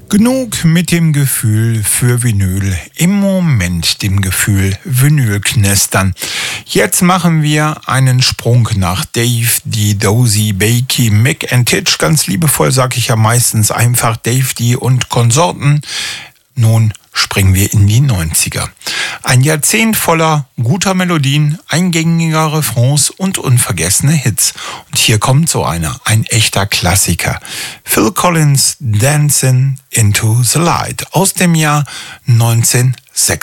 Genug mit dem Gefühl für Vinyl. Im Moment dem Gefühl Vinyl knistern. Jetzt machen wir einen Sprung nach Dave, die Dozy, Bakey, Mick and Titch. Ganz liebevoll sage ich ja meistens einfach Dave, die und Konsorten. Nun springen wir in die 90er. Ein Jahrzehnt voller guter Melodien, eingängiger Refrains und unvergessene Hits. Und hier kommt so einer, ein echter Klassiker. Phil Collins, Dancing into the Light aus dem Jahr 1986.